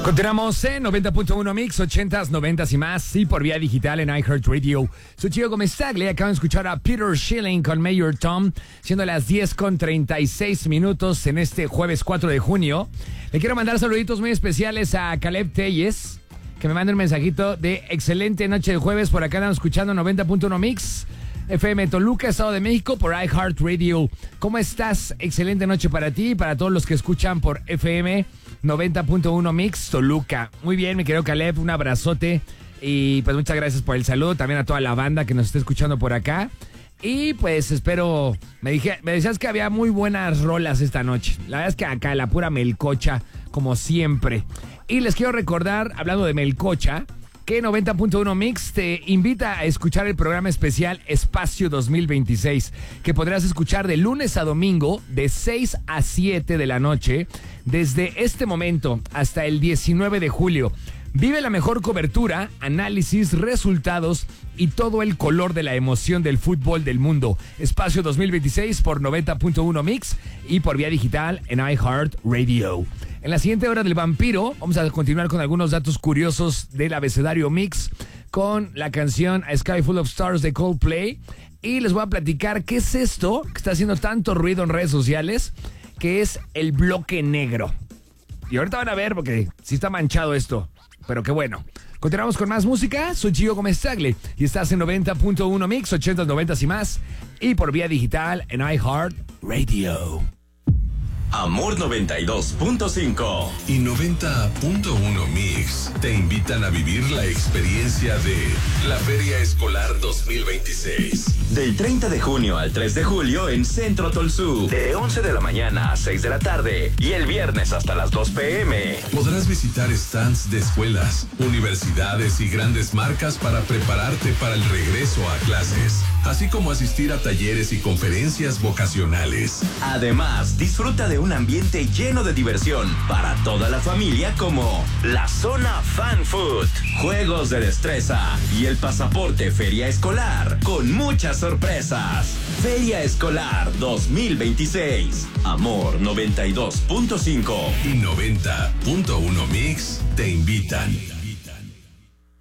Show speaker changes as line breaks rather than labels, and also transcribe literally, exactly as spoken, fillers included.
Continuamos en noventa punto uno Mix, ochentas, noventas y más, y por vía digital en iHeartRadio. Soy Chico Gómez Tagle, acaban de escuchar a Peter Schilling con Mayor Tom, siendo las diez con treinta y seis minutos en este jueves cuatro de junio. Le quiero mandar saluditos muy especiales a Caleb Telles, que me manda un mensajito de excelente noche de jueves. Por acá andan escuchando noventa punto uno Mix, F M Toluca, Estado de México, por iHeartRadio. ¿Cómo estás? Excelente noche para ti y para todos los que escuchan por F M noventa punto uno Mix Toluca. Muy bien, mi querido Caleb, un abrazote y pues muchas gracias por el saludo. También a toda la banda que nos está escuchando por acá. Y pues espero, me dije, me decías que había muy buenas rolas esta noche. La verdad es que acá la pura melcocha, como siempre. Y les quiero recordar, hablando de melcocha, que noventa punto uno Mix te invita a escuchar el programa especial Espacio dos mil veintiséis, que podrás escuchar de lunes a domingo de seis a siete de la noche, desde este momento hasta el diecinueve de julio. Vive la mejor cobertura, análisis, resultados y todo el color de la emoción del fútbol del mundo. Espacio dos mil veintiséis por noventa punto uno Mix y por vía digital en iHeartRadio. En la siguiente hora del vampiro vamos a continuar con algunos datos curiosos del abecedario Mix con la canción A Sky Full of Stars de Coldplay. Y les voy a platicar qué es esto que está haciendo tanto ruido en redes sociales, que es el bloque negro. Y ahorita van a ver porque sí está manchado esto, pero qué bueno. Continuamos con más música. Soy Chico Gómez Tagle y estás en noventa punto uno Mix, ochentas, noventas y más, y por vía digital en iHeartRadio.
Amor noventa y dos punto cinco
y noventa punto uno Mix te invitan a vivir la experiencia de la Feria Escolar dos mil veintiséis.
Del treinta de junio al tres de julio en Centro Tolsú, de once de la mañana a seis de la tarde y el viernes hasta las dos pm.
Podrás visitar stands de escuelas, universidades y grandes marcas para prepararte para el regreso a clases, así como asistir a talleres y conferencias vocacionales.
Además, disfruta de un ambiente lleno de diversión para toda la familia, como la zona Fan Food, juegos de destreza y el pasaporte Feria Escolar con muchas sorpresas. Feria Escolar dos mil veintiséis. Amor noventa y dos punto cinco
y noventa punto uno Mix te invitan.